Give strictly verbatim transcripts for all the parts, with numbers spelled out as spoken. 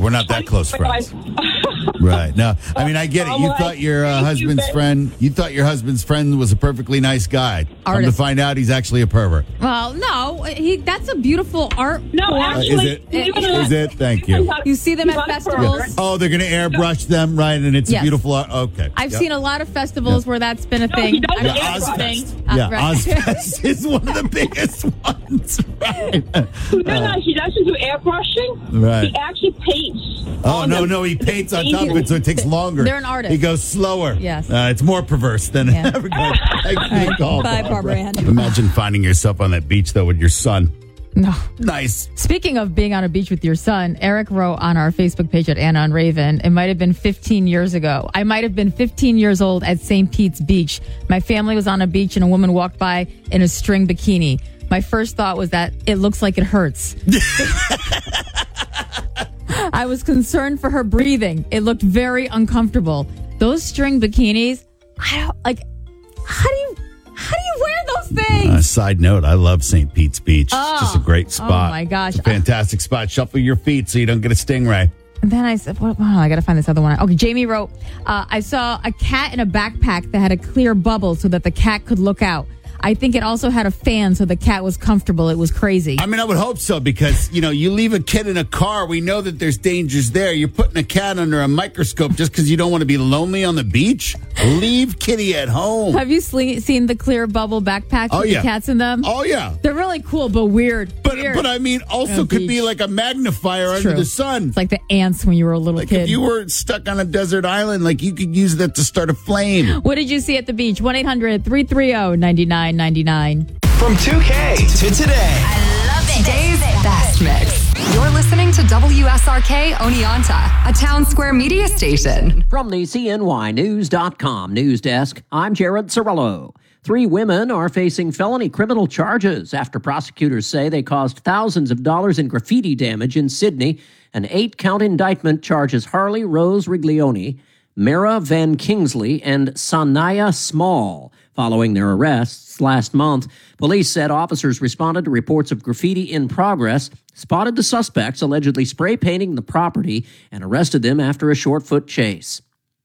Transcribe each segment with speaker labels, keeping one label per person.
Speaker 1: we're not that close friends. Right. No, I mean, I get it. You thought your uh, husband's friend, you thought your husband's friend was a perfectly nice guy. Come to find out he's actually a pervert.
Speaker 2: Well, no, he that's a beautiful art.
Speaker 3: No,
Speaker 2: form.
Speaker 3: actually.
Speaker 1: Uh, is it? Is it? Thank you.
Speaker 2: You see them at festivals.
Speaker 1: Oh, they're going to airbrush them, right? And it's
Speaker 2: Yes.
Speaker 1: a beautiful art. Okay.
Speaker 2: I've
Speaker 1: Yep.
Speaker 2: seen a lot of festivals
Speaker 1: Yep.
Speaker 2: where that's been a
Speaker 3: No,
Speaker 2: thing.
Speaker 3: he doesn't
Speaker 2: I mean,
Speaker 3: airbrush.
Speaker 1: Ozfest.
Speaker 2: Uh,
Speaker 1: yeah,
Speaker 2: right.
Speaker 1: Ozfest is one of the biggest ones. Right.
Speaker 3: No, no, he doesn't do airbrushing.
Speaker 1: Right.
Speaker 3: He actually paints.
Speaker 1: Oh,
Speaker 3: on
Speaker 1: no,
Speaker 3: them.
Speaker 1: no, he paints on top of it, so it takes longer.
Speaker 2: They're an artist.
Speaker 1: He goes slower.
Speaker 2: Yes.
Speaker 1: Uh, it's more perverse than
Speaker 2: Yeah.
Speaker 1: ever. Thanks for the call,
Speaker 2: Bye, Barbara Ann.
Speaker 1: Imagine finding yourself on that beach, though, with your son.
Speaker 2: No.
Speaker 1: Nice.
Speaker 2: Speaking of being on a beach with your son, Eric wrote on our Facebook page at Anna and Raven, it might have been fifteen years ago. I might have been fifteen years old at Saint Pete's Beach. My family was on a beach and a woman walked by in a string bikini. My first thought was that it looks like it hurts. I was concerned for her breathing. It looked very uncomfortable. Those string bikinis, I don't like. How do you how do you wear those things?
Speaker 1: Uh, side note, I love Saint Pete's Beach.
Speaker 2: Oh.
Speaker 1: It's just a great spot.
Speaker 2: Oh, my gosh.
Speaker 1: It's a fantastic spot. Shuffle your feet so you don't get a stingray.
Speaker 2: And then I said, well, oh, I got to find this other one. Okay, Jamie wrote, uh, I saw a cat in a backpack that had a clear bubble so that the cat could look out. I think it also had a fan so the cat was comfortable. It was crazy.
Speaker 1: I mean, I would hope so because, you know, you leave a kid in a car. We know that there's dangers there. You're putting a cat under a microscope just because you don't want to be lonely on the beach. Leave Kitty at home.
Speaker 2: Have you sle- seen the clear bubble backpacks
Speaker 1: Oh,
Speaker 2: with
Speaker 1: yeah.
Speaker 2: the cats in them?
Speaker 1: Oh, yeah.
Speaker 2: They're really cool, but weird.
Speaker 1: But
Speaker 2: weird.
Speaker 1: but I mean, also
Speaker 2: On a
Speaker 1: could be
Speaker 2: beach.
Speaker 1: like a magnifier
Speaker 2: It's
Speaker 1: under
Speaker 2: true.
Speaker 1: the sun.
Speaker 2: It's like the ants when you were a little
Speaker 1: Like
Speaker 2: kid.
Speaker 1: if you were stuck on a desert island, like you could use that to start a flame.
Speaker 2: What did you see at the beach? one eight hundred three three zero nine nine nine nine.
Speaker 4: From two K to today.
Speaker 5: I love it. Today's best mix. You're listening to W S R K Oneonta, a Town Square media station.
Speaker 6: From the C N Y News dot com news desk, I'm Jared Cirillo. Three women are facing felony criminal charges after prosecutors say they caused thousands of dollars in graffiti damage in Sydney. An eight-count indictment charges Harley Rose Riglioni, Mara Van Kingsley, and Sanaya Small. Following their arrests last month, police said officers responded to reports of graffiti in progress, spotted the suspects allegedly spray painting the property, and arrested them after a short-foot chase.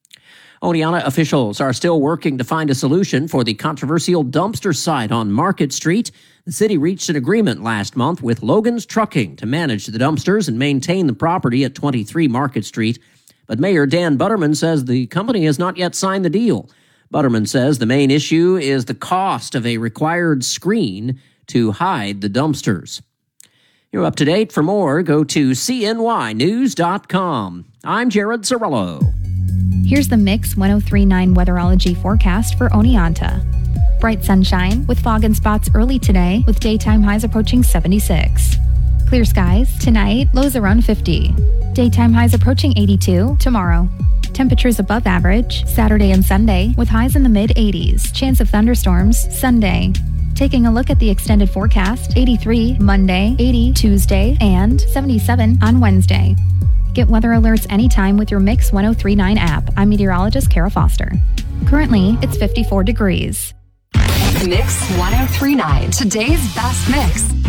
Speaker 6: Oneonta officials are still working to find a solution for the controversial dumpster site on Market Street. The city reached an agreement last month with Logan's Trucking to manage the dumpsters and maintain the property at twenty-three Market Street. But Mayor Dan Butterman says the company has not yet signed the deal. Butterman says the main issue is the cost of a required screen to hide the dumpsters. You're up to date. For more, go to C N Y News dot com. I'm Jared Cirillo.
Speaker 7: Here's the Mix ten thirty-nine weatherology forecast for Oneonta. Bright sunshine with fog and spots early today with daytime highs approaching seventy-six. Clear skies tonight, lows around fifty. Daytime highs approaching eighty-two tomorrow. Temperatures above average Saturday and Sunday with highs in the mid-eighties. Chance of thunderstorms Sunday. Taking a look at the extended forecast, eighty-three Monday, eighty Tuesday, and seventy-seven on Wednesday. Get weather alerts anytime with your Mix ten thirty-nine app. I'm meteorologist Kara Foster. Currently, it's fifty-four degrees.
Speaker 5: Mix ten thirty-nine, today's best mix.